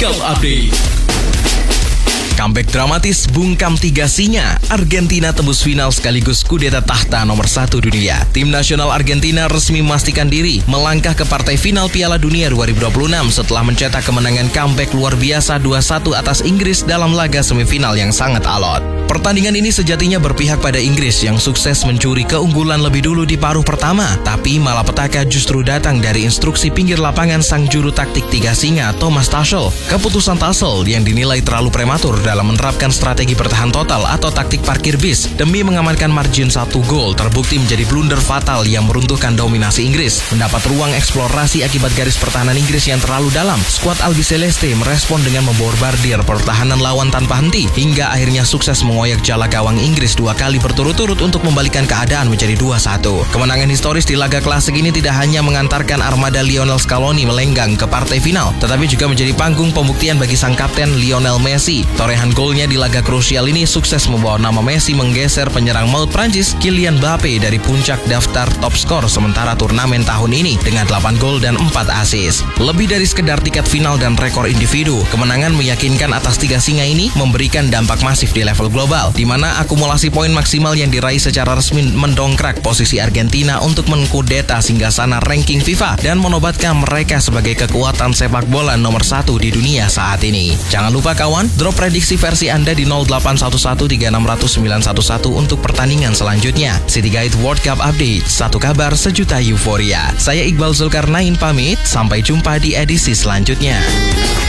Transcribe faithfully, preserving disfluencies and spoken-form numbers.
Cup Update. Comeback dramatis bungkam tiga singa, Argentina tembus final sekaligus kudeta tahta nomor satu dunia. Tim nasional Argentina resmi memastikan diri melangkah ke partai final Piala Dunia dua ribu dua puluh enam setelah mencetak kemenangan comeback luar biasa dua satu atas Inggris dalam laga semifinal yang sangat alot. Pertandingan ini sejatinya berpihak pada Inggris yang sukses mencuri keunggulan lebih dulu di paruh pertama, tapi malapetaka justru datang dari instruksi pinggir lapangan sang juru taktik tiga singa Thomas Tuchel. Keputusan Tuchel yang dinilai terlalu prematur dalam menerapkan strategi bertahan total atau taktik parkir bis demi mengamankan margin satu gol terbukti menjadi blunder fatal yang meruntuhkan dominasi Inggris. Mendapat ruang eksplorasi akibat garis pertahanan Inggris yang terlalu dalam, skuad Albiceleste merespon dengan memborbardir pertahanan lawan tanpa henti hingga akhirnya sukses mengoyak jala gawang Inggris dua kali berturut-turut untuk membalikan keadaan menjadi dua satu. Kemenangan historis di laga klasik ini tidak hanya mengantarkan armada Lionel Scaloni melenggang ke partai final, tetapi juga menjadi panggung pembuktian bagi sang kapten Lionel Messi. Torehan golnya di laga krusial ini sukses membawa nama Messi menggeser penyerang maut Prancis Kylian Mbappe dari puncak daftar top skor sementara turnamen tahun ini dengan delapan gol dan empat assist. Lebih dari sekedar tiket final dan rekor individu, kemenangan meyakinkan atas tiga singa ini memberikan dampak masif di level global, di mana akumulasi poin maksimal yang diraih secara resmi mendongkrak posisi Argentina untuk mengkudeta singgasana ranking FIFA dan menobatkan mereka sebagai kekuatan sepak bola nomor satu di dunia saat ini. Jangan lupa kawan, drop prediksi versi Anda di nol delapan satu satu tiga enam nol nol sembilan satu satu untuk pertandingan selanjutnya. City Guide World Cup Update, satu kabar sejuta euforia. Saya Iqbal Zulkarnain pamit, sampai jumpa di edisi selanjutnya.